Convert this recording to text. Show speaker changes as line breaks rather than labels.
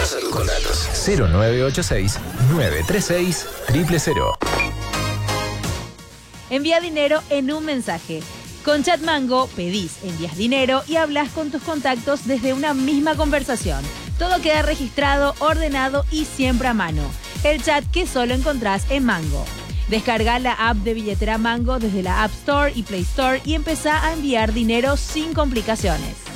Pasa tus contactos.
0986-936-000.
Envía dinero en un mensaje. Con Chat Mango pedís, envías dinero y hablas con tus contactos desde una misma conversación. Todo queda registrado, ordenado y siempre a mano. El chat que solo encontrás en Mango. Descarga la app de billetera Mango desde la App Store y Play Store y empezá a enviar dinero sin complicaciones.